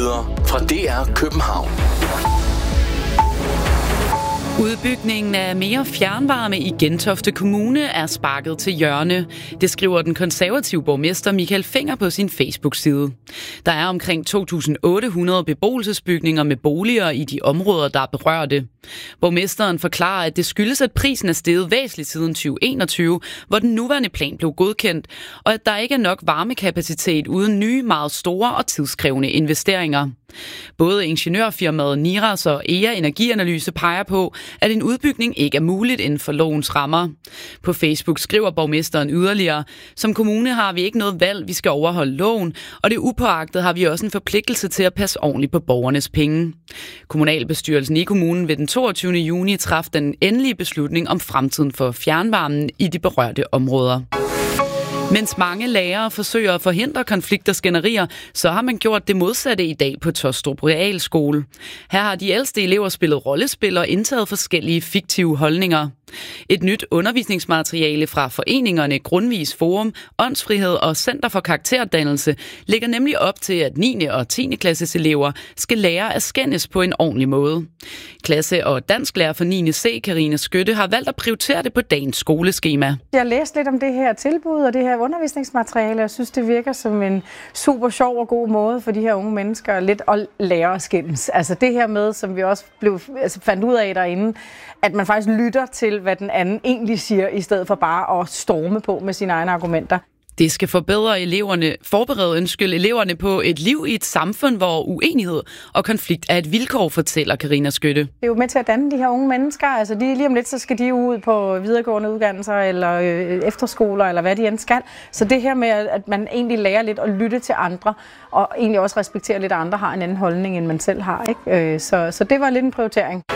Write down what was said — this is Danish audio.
Nyheder fra DR København. Udbygningen af mere fjernvarme i Gentofte Kommune er sparket til hjørne. Det skriver den konservative borgmester Michael Fenger på sin Facebook-side. Der er omkring 2.800 beboelsesbygninger med boliger i de områder, der er berørte. Borgmesteren forklarer, at det skyldes, at prisen er steget væsentligt siden 2021, hvor den nuværende plan blev godkendt, og at der ikke er nok varmekapacitet uden nye, meget store og tidskrævende investeringer. Både ingeniørfirmaet Niras og EA Energianalyse peger på, at en udbygning ikke er muligt inden for lovens rammer. På Facebook skriver borgmesteren yderligere: Som kommune har vi ikke noget valg, vi skal overholde loven, og det upåagtet har vi også en forpligtelse til at passe ordentligt på borgernes penge. Kommunalbestyrelsen i kommunen ved den 22. juni traf den endelige beslutning om fremtiden for fjernvarmen i de berørte områder. Mens mange lærere forsøger at forhindre konflikter og skænderier, så har man gjort det modsatte i dag på Taastrup Realskole. Her har de ældste elever spillet rollespil og indtaget forskellige fiktive holdninger. Et nyt undervisningsmateriale fra foreningerne Grundvis Forum, Åndsfrihed og Center for Karakterdannelse lægger nemlig op til, at 9. og 10. klasses elever skal lære at skændes på en ordentlig måde. Klasse- og dansklærer for 9. C, Karina Skytte, har valgt at prioritere det på dagens skoleskema. Jeg læste lidt om det her tilbud og det her undervisningsmateriale. Jeg synes, det virker som en super sjov og god måde for de her unge mennesker lidt at lære at skændes. Altså det her med, som vi også fandt ud af derinde, at man faktisk lytter til, hvad den anden egentlig siger, i stedet for bare at storme på med sine egne argumenter. Det skal forberede eleverne på et liv i et samfund, hvor uenighed og konflikt er et vilkår, fortæller Karina Skytte. Det er jo med til at danne de her unge mennesker. Altså lige om lidt, så skal de ud på videregående uddannelser eller efterskoler, eller hvad de end skal. Så det her med, at man egentlig lærer lidt at lytte til andre, og egentlig også respektere lidt, at andre har en anden holdning, end man selv har, ikke? Så det var lidt en prioritering.